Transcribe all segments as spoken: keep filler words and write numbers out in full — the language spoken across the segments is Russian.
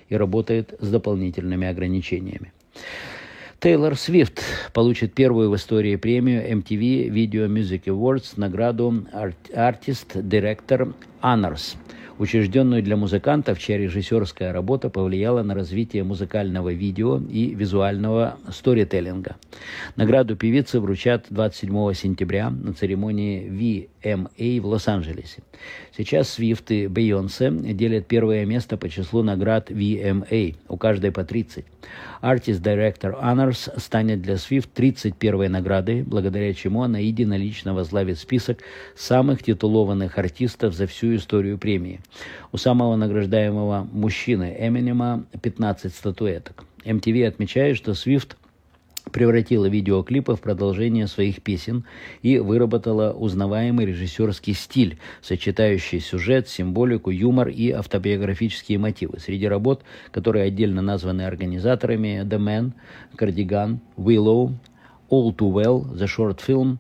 и работает с дополнительными ограничениями. Тейлор Свифт получит первую в истории премию эм ти ви Video Music Awards, награду Artist Director Honors, учрежденную для музыкантов, чья режиссерская работа повлияла на развитие музыкального видео и визуального сторителлинга. Награду певицы вручат двадцать седьмого сентября на церемонии ви эм эй в Лос-Анджелесе. Сейчас Свифт и Бейонсе делят первое место по числу наград ви эм эй, у каждой по тридцать. Artist Director Honors станет для Свифт тридцать первой наградой, благодаря чему она единолично возглавит список самых титулованных артистов за всю историю премии. У самого награждаемого мужчины Эминема пятнадцать статуэток. эм ти ви отмечает, что Свифт превратила видеоклипы в продолжение своих песен и выработала узнаваемый режиссерский стиль, сочетающий сюжет, символику, юмор и автобиографические мотивы. Среди работ, которые отдельно названы организаторами, The Man, Cardigan, Willow, All Too Well, The Short Film,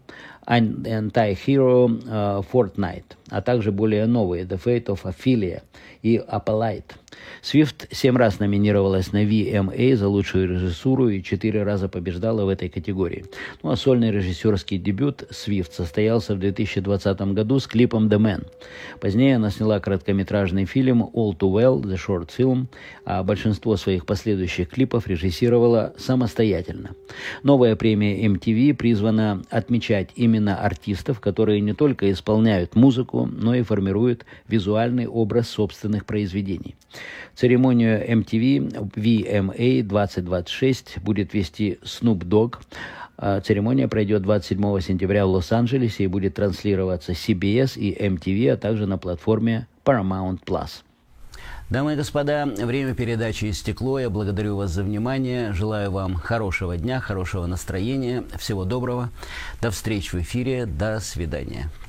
Anti-Hero, uh, Fortnite, а также более новые The Fate of Ophelia и Appalite. Свифт семь раз номинировалась на ви эм эй за лучшую режиссуру и четыре раза побеждала в этой категории. Ну а сольный режиссерский дебют Свифт состоялся в две тысячи двадцатом году с клипом The Man. Позднее она сняла короткометражный фильм All Too Well, The Short Film, а большинство своих последующих клипов режиссировала самостоятельно. Новая премия эм ти ви призвана отмечать именно артистов, которые не только исполняют музыку, но и формируют визуальный образ собственных произведений. Церемонию эм ти ви ви эм эй двадцать двадцать шесть будет вести Snoop Dogg. Церемония пройдет двадцать седьмого сентября в Лос-Анджелесе и будет транслироваться си би эс и эм ти ви, а также на платформе Paramount Plus. Дамы и господа, время передачи истекло. Я благодарю вас за внимание. Желаю вам хорошего дня, хорошего настроения. Всего доброго. До встречи в эфире. До свидания.